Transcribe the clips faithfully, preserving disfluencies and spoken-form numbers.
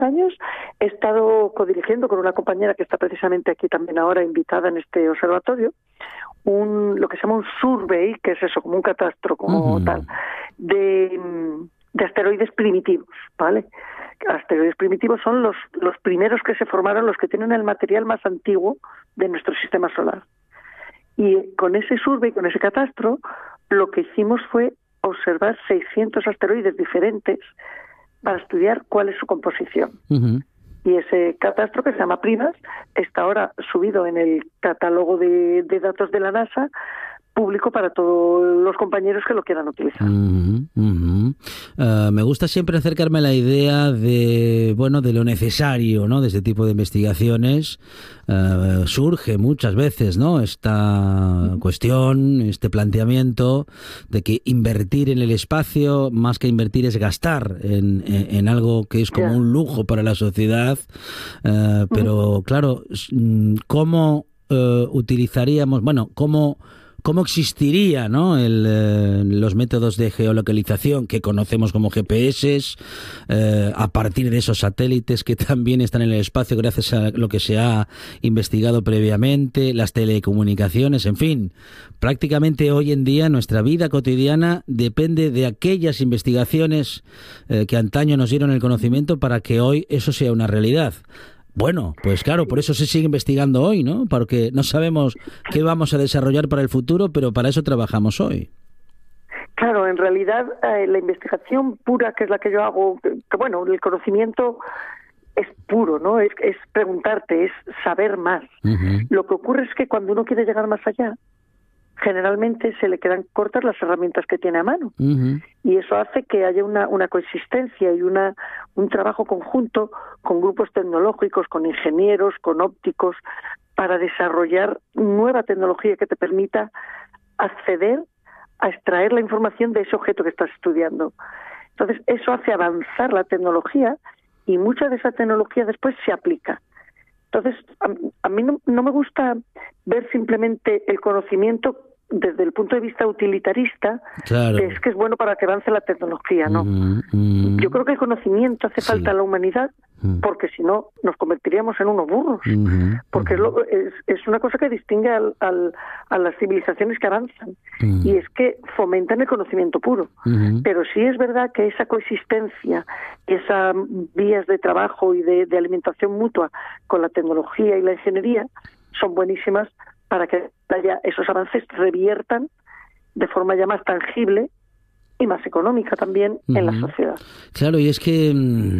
años he estado codirigiendo con una compañera que está precisamente aquí también ahora invitada en este observatorio, un lo que se llama un survey, que es eso, como un catastro, como uh-huh. tal, de, de asteroides primitivos, ¿vale? Asteroides primitivos son los, los primeros que se formaron, los que tienen el material más antiguo de nuestro sistema solar. Y con ese survey, con ese catastro, lo que hicimos fue observar seiscientos asteroides diferentes para estudiar cuál es su composición. Uh-huh. Y ese catastro, que se llama PRIMAS, está ahora subido en el catálogo de, de datos de la NASA, público para todos los compañeros que lo quieran utilizar. Uh-huh, uh-huh. Uh, me gusta siempre acercarme a la idea de, bueno, de lo necesario, ¿no? De este tipo de investigaciones. Uh, surge muchas veces, ¿no? Esta cuestión, este planteamiento de que invertir en el espacio, más que invertir, es gastar en, en, en algo que es como yeah. un lujo para la sociedad. Uh, pero, uh-huh. claro, ¿cómo uh, utilizaríamos, bueno, cómo ¿Cómo existiría, ¿no? El, eh, los métodos de geolocalización que conocemos como G P S, eh, a partir de esos satélites que también están en el espacio gracias a lo que se ha investigado previamente, las telecomunicaciones, en fin? Prácticamente hoy en día nuestra vida cotidiana depende de aquellas investigaciones eh, que antaño nos dieron el conocimiento para que hoy eso sea una realidad. Bueno, pues claro, por eso se sigue investigando hoy, ¿no? Porque no sabemos qué vamos a desarrollar para el futuro, pero para eso trabajamos hoy. Claro, en realidad eh, la investigación pura, que es la que yo hago, que, que bueno, el conocimiento es puro, ¿no? Es, es preguntarte, es saber más. Uh-huh. Lo que ocurre es que cuando uno quiere llegar más allá, generalmente se le quedan cortas las herramientas que tiene a mano. Uh-huh. Y eso hace que haya una, una coexistencia y una un trabajo conjunto con grupos tecnológicos, con ingenieros, con ópticos, para desarrollar nueva tecnología que te permita acceder a extraer la información de ese objeto que estás estudiando. Entonces, eso hace avanzar la tecnología y mucha de esa tecnología después se aplica. Entonces, a, a mí no, no me gusta ver simplemente el conocimiento desde el punto de vista utilitarista, claro. que es que es bueno para que avance la tecnología, ¿no? Mm, mm. Yo creo que el conocimiento hace Sí. falta a la humanidad, mm. porque si no nos convertiríamos en unos burros, Mm-hmm. porque Mm-hmm. es, lo, es, es una cosa que distingue al, al, a las civilizaciones que avanzan, Mm. y es que fomentan el conocimiento puro. Mm-hmm. Pero sí es verdad que esa coexistencia, esas vías de trabajo y de, de alimentación mutua con la tecnología y la ingeniería son buenísimas para que haya esos avances reviertan de forma ya más tangible y más económica también uh-huh. en la sociedad. Claro, y es que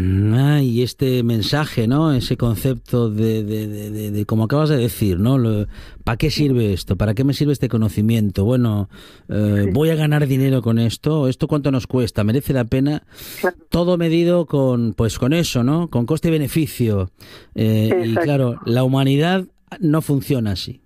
hay este mensaje, ¿no? Ese concepto de, de, de, de, de como acabas de decir, ¿no? Lo, ¿para qué sirve esto? ¿Para qué me sirve este conocimiento? Bueno, eh, sí. ¿voy a ganar dinero con esto? ¿Esto cuánto nos cuesta? ¿Merece la pena? Claro. Todo medido con, pues, con eso, ¿no? Con coste y beneficio. Eh, y claro, la humanidad no funciona así.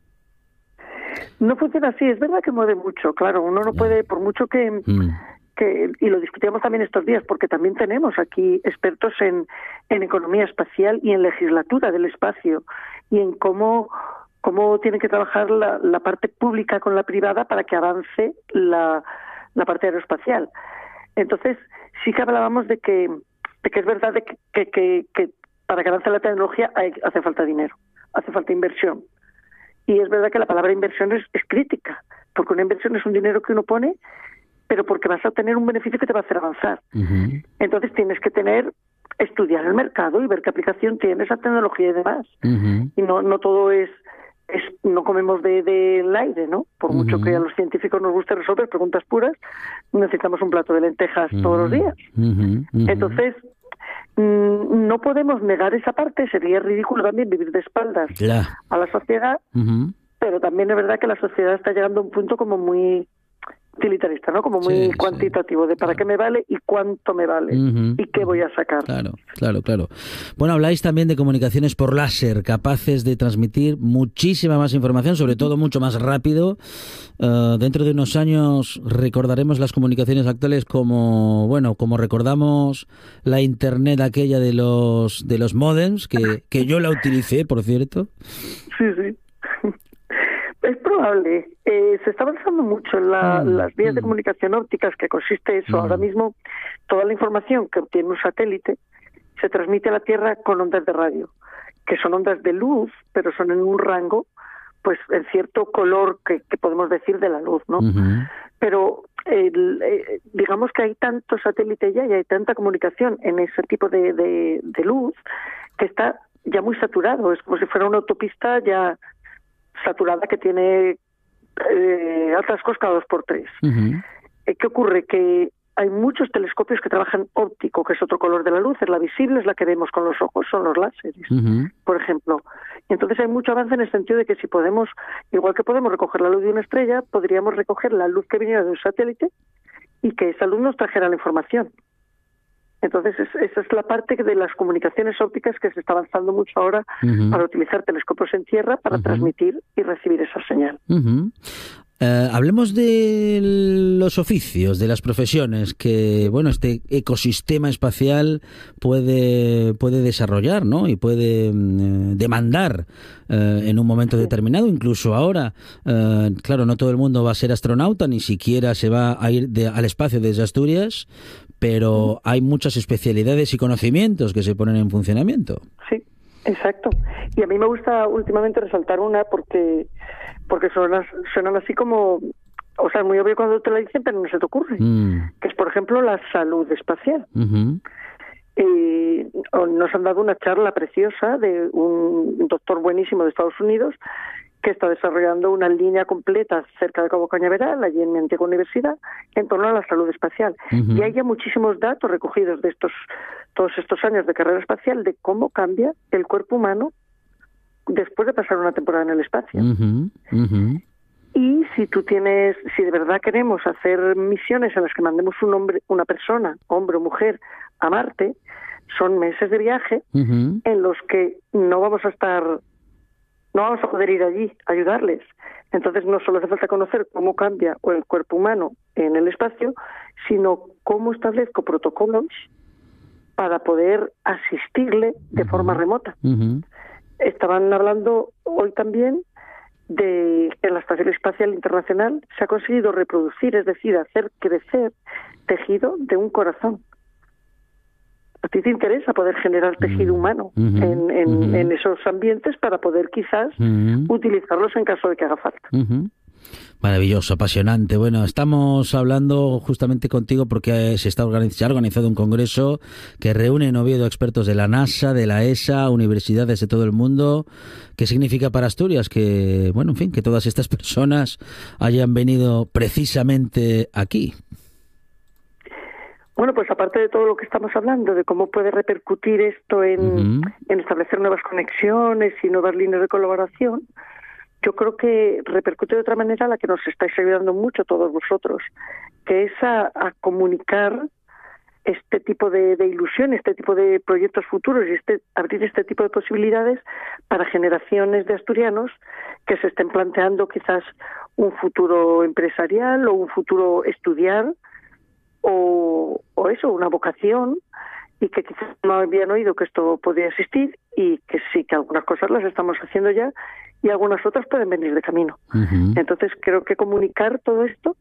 No funciona así, es verdad que mueve mucho, claro, uno no puede, por mucho que, mm. que, y lo discutíamos también estos días, porque también tenemos aquí expertos en, en economía espacial y en legislatura del espacio, y en cómo, cómo tiene que trabajar la, la parte pública con la privada para que avance la, la parte aeroespacial. Entonces, sí que hablábamos de que, de que es verdad de que, que, que, que para que avance la tecnología hay, hace falta dinero, hace falta inversión. Y es verdad que la palabra inversión es, es crítica, porque una inversión es un dinero que uno pone, pero porque vas a tener un beneficio que te va a hacer avanzar. Uh-huh. Entonces tienes que tener, estudiar el mercado y ver qué aplicación tiene esa tecnología y demás. Uh-huh. Y no no todo es, es no comemos del de, de aire, ¿no? Por uh-huh. mucho que a los científicos nos guste resolver preguntas puras, necesitamos un plato de lentejas uh-huh. todos los días. Uh-huh. Uh-huh. Entonces, no podemos negar esa parte, sería ridículo también vivir de espaldas yeah. a la sociedad, uh-huh. pero también es verdad que la sociedad está llegando a un punto como muy utilitarista, ¿no? Como muy sí, cuantitativo, sí. de para claro. qué me vale y cuánto me vale uh-huh. y qué voy a sacar. Claro, claro, claro. Bueno, habláis también de comunicaciones por láser, capaces de transmitir muchísima más información, sobre todo mucho más rápido. Uh, dentro de unos años recordaremos las comunicaciones actuales como, bueno, como recordamos la internet aquella de los de los módems, que, que yo la utilicé, por cierto. Sí, sí. Es probable. Eh, se está avanzando mucho en la, mm, las vías mm. de comunicación ópticas, que consiste eso. Mm. Ahora mismo, toda la información que obtiene un satélite se transmite a la Tierra con ondas de radio, que son ondas de luz, pero son en un rango, pues en cierto color que, que podemos decir de la luz, ¿no? Uh-huh. Pero el, eh, digamos que hay tanto satélite ya y hay tanta comunicación en ese tipo de, de, de luz que está ya muy saturado. Es como si fuera una autopista ya saturada que tiene eh, atascos cada dos por tres. Uh-huh. Eh, ¿Qué ocurre? Que hay muchos telescopios que trabajan óptico, que es otro color de la luz, es la visible, es la que vemos con los ojos, son los láseres, uh-huh. por ejemplo. Entonces hay mucho avance en el sentido de que si podemos, igual que podemos recoger la luz de una estrella, podríamos recoger la luz que viniera de un satélite y que esa luz nos trajera la información. Entonces es, esa es la parte de las comunicaciones ópticas que se está avanzando mucho ahora uh-huh. para utilizar telescopios en tierra para uh-huh. transmitir y recibir esa señal. Uh-huh. Uh, hablemos de los oficios, de las profesiones que, bueno, este ecosistema espacial puede puede desarrollar, ¿no? Y puede uh, demandar uh, en un momento determinado, incluso ahora. Uh, claro, no todo el mundo va a ser astronauta, ni siquiera se va a ir de, al espacio desde Asturias, pero hay muchas especialidades y conocimientos que se ponen en funcionamiento. Sí, exacto. Y a mí me gusta últimamente resaltar una porque porque suenan, suenan así como, o sea, es muy obvio cuando te la dicen, pero no se te ocurre, mm. que es, por ejemplo, la salud espacial. Uh-huh. Eh, nos han dado una charla preciosa de un doctor buenísimo de Estados Unidos que está desarrollando una línea completa cerca de Cabo Cañaveral, allí en mi antigua universidad, en torno a la salud espacial. Uh-huh. Y hay ya muchísimos datos recogidos de estos todos estos años de carrera espacial de cómo cambia el cuerpo humano después de pasar una temporada en el espacio. Uh-huh, uh-huh. Y si tú tienes, si de verdad queremos hacer misiones en las que mandemos un hombre, una persona, hombre o mujer, a Marte, son meses de viaje uh-huh. en los que no vamos a estar, no vamos a poder ir allí a ayudarles. Entonces no solo hace falta conocer cómo cambia el cuerpo humano en el espacio, sino cómo establezco protocolos para poder asistirle de uh-huh. forma remota. Uh-huh. Estaban hablando hoy también de que en la Estación Espacial Internacional se ha conseguido reproducir, es decir, hacer crecer tejido de un corazón. ¿A ti te interesa poder generar tejido humano uh-huh, en, en, uh-huh. en esos ambientes para poder quizás uh-huh. utilizarlos en caso de que haga falta? Uh-huh. Maravilloso, apasionante. Bueno, estamos hablando justamente contigo porque se, está organiz- se ha organizado un congreso que reúne en Oviedo expertos de la NASA, de la E S A, universidades de todo el mundo. ¿Qué significa para Asturias que, bueno, en fin, que todas estas personas hayan venido precisamente aquí? Bueno, pues aparte de todo lo que estamos hablando, de cómo puede repercutir esto en, uh-huh. en establecer nuevas conexiones y nuevas líneas de colaboración, yo creo que repercute de otra manera a la que nos estáis ayudando mucho todos vosotros, que es a, a comunicar este tipo de, de ilusión, este tipo de proyectos futuros y este abrir este tipo de posibilidades para generaciones de asturianos que se estén planteando quizás un futuro empresarial o un futuro estudiar o, o eso, una vocación, y que quizás no habían oído que esto podía existir y que sí, que algunas cosas las estamos haciendo ya y algunas otras pueden venir de camino. Uh-huh. Entonces creo que comunicar todo esto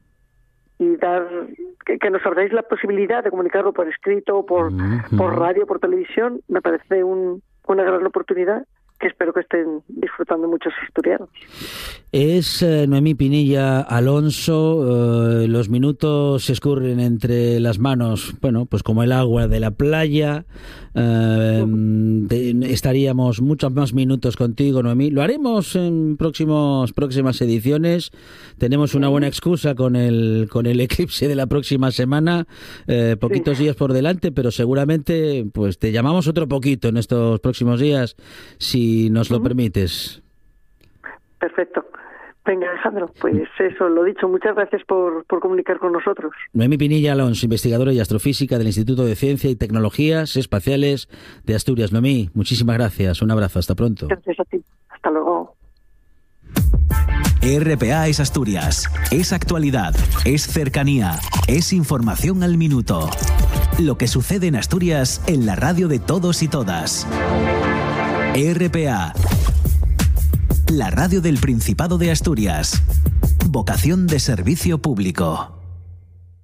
y dar que, que nos abráis la posibilidad de comunicarlo por escrito, por, uh-huh. por radio, por televisión, me parece un, una gran oportunidad que espero que estén disfrutando muchos asturianos. Es eh, Noemí Pinilla Alonso. Eh, los minutos se escurren entre las manos, bueno, pues como el agua de la playa. Eh, de, estaríamos muchos más minutos contigo, Noemí. Lo haremos en próximos próximas ediciones. Tenemos una buena excusa con el con el eclipse de la próxima semana. Eh, poquitos sí. días por delante, pero seguramente pues te llamamos otro poquito en estos próximos días, si nos lo uh-huh. permites. Perfecto. Venga, Alejandro, pues eso, lo dicho, muchas gracias por, por comunicar con nosotros. Noemí Pinilla Alonso, investigadora y astrofísica del Instituto de Ciencia y Tecnologías Espaciales de Asturias. Noemí, muchísimas gracias, un abrazo, hasta pronto. Gracias a ti, hasta luego. R P A es Asturias, es actualidad, es cercanía, es información al minuto. Lo que sucede en Asturias en la radio de todos y todas. R P A, la radio del Principado de Asturias. Vocación de servicio público.